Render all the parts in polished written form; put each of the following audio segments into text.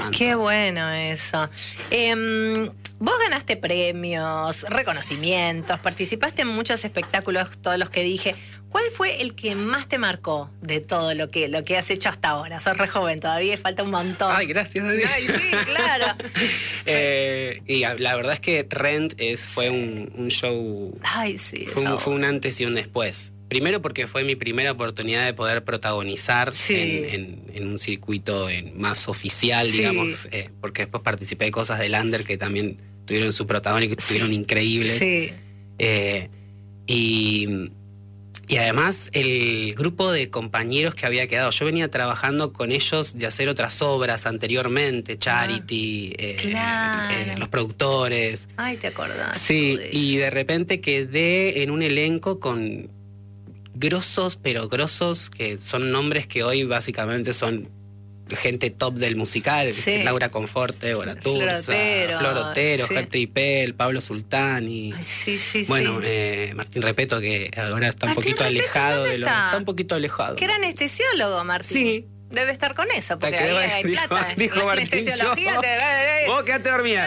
tanto. Qué bueno eso. Vos ganaste premios, reconocimientos, participaste en muchos espectáculos, todos los que dije. ¿Cuál fue el que más te marcó de todo lo que has hecho hasta ahora? Sos re joven todavía y falta un montón. Ay, gracias. Ay, sí, claro. Y la verdad es que Rent fue un show. Ay, sí. Fue un antes y un después. Primero porque fue mi primera oportunidad de poder protagonizar en un circuito más oficial, digamos, porque después participé de cosas de Under que también tuvieron su protagonismo y que estuvieron increíbles. Sí. Y además el grupo de compañeros que había quedado, yo venía trabajando con ellos de hacer otras obras anteriormente, Charity, claro. Los productores. Ay, ¿te acordás? Sí, y de repente quedé en un elenco con grosos, pero grosos, que son nombres que hoy básicamente son gente top del musical. Sí. Laura Conforte, Bora Turza, Flor Otero, Gertrude Ipel, Pablo Sultán y... Ay, sí, bueno, Martín Repeto, que ahora está un poquito alejado de lo... Está un poquito alejado. Que era anestesiólogo, Martín. Sí. Debe estar con eso, porque ahí hay plata. Dijo Martín, vos quedate dormida.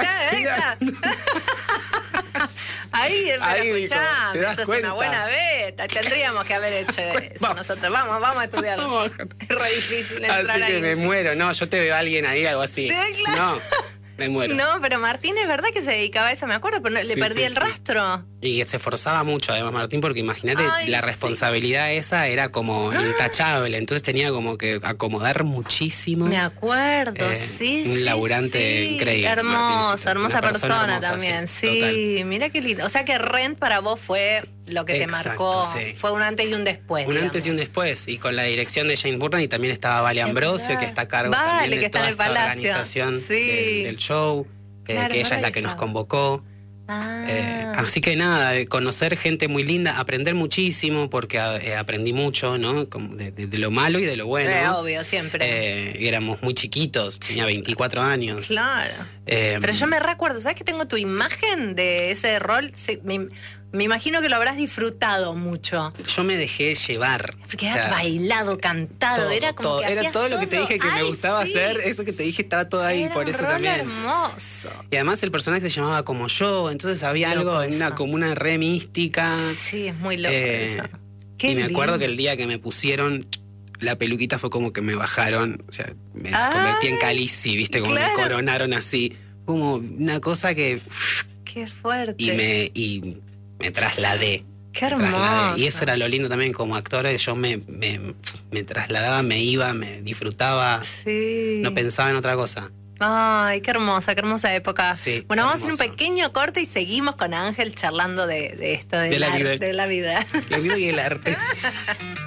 Ahí, pero escuchá, ¿te das eso cuenta? es una buena beta. Tendríamos que haber hecho eso nosotros. Vamos a estudiarlo. Es re difícil entrar así que ahí. Me muero. No, yo te veo a alguien ahí, algo así. Claro. No, me muero. No, pero Martín es verdad que se dedicaba a eso, me acuerdo, pero le perdí el rastro. Y se esforzaba mucho, además, Martín, porque imagínate, la responsabilidad esa era como intachable. Entonces tenía como que acomodar muchísimo. Me acuerdo, un laburante increíble. Hermosa persona hermosa, también. Sí, total. Mira qué lindo. O sea que Rent para vos fue lo que te marcó. Sí. Fue un antes y un después. Un antes y un después. Y con la dirección de James Burnham, y también estaba Vale Ambrosio, que está a cargo también de toda esta organización del show, que ella es la que nos convocó. Así que nada, conocer gente muy linda, aprender muchísimo, porque aprendí mucho, ¿no? De lo malo y de lo bueno. Obvio, siempre. Éramos muy chiquitos, tenía 24 años. Claro. Pero yo me recuerdo, ¿sabes que tengo tu imagen de ese rol? Me imagino que lo habrás disfrutado mucho. Yo me dejé llevar. Porque has bailado, cantado, era como que era todo lo que te dije que me gustaba hacer, eso que te dije estaba todo ahí, por eso también. Hermoso. Y además el personaje se llamaba como yo, entonces había algo, como una re mística. Sí, es muy loco eso. Y me acuerdo que el día que me pusieron la peluquita fue como que me bajaron, o sea, me convertí en Khaleesi, ¿viste? Como me coronaron así, como una cosa que... Qué fuerte. Y me trasladé. Qué hermoso. Y eso era lo lindo también como actor, yo me trasladaba, me iba, me disfrutaba, no pensaba en otra cosa. Ay, qué hermosa época. Sí, bueno, vamos a hacer un pequeño corte y seguimos con Ángel charlando de esto, de la vida. La vida y el arte.